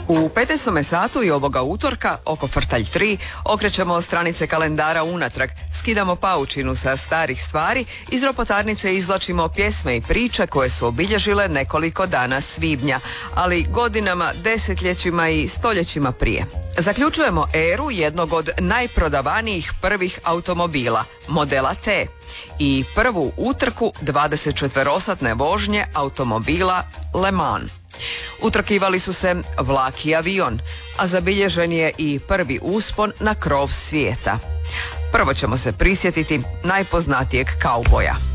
U 15. satu i ovoga utorka, oko Frtalj 3, okrećemo stranice kalendara unatrag, skidamo paučinu sa starih stvari, iz ropotarnice izvlačimo pjesme i priče koje su obilježile nekoliko dana svibnja, ali godinama, desetljećima i stoljećima prije. Zaključujemo eru jednog od najprodavanijih prvih automobila, modela T, i prvu utrku 24-satne vožnje automobila Le Mans. Utrkivali su se vlak i avion, a zabilježen je i prvi uspon na krov svijeta. Prvo ćemo se prisjetiti najpoznatijeg kauboja.